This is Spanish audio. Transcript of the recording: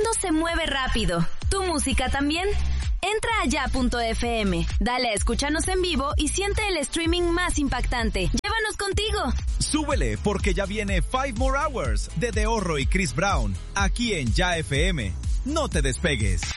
mundo se mueve rápido. ¿Tu música también? Entra a ya.fm, dale a escúchanos en vivo y siente el streaming más impactante. ¡Llévanos contigo! Súbele, porque ya viene 5 More Hours de De Horro y Chris Brown, aquí en Ya FM. No te despegues.